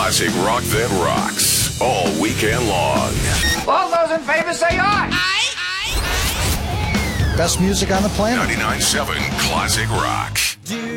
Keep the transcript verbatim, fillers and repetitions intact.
Classic rock that rocks all weekend long. All those in favor say aye. Aye. Aye. Best music on the planet. ninety-nine point seven Classic Rock.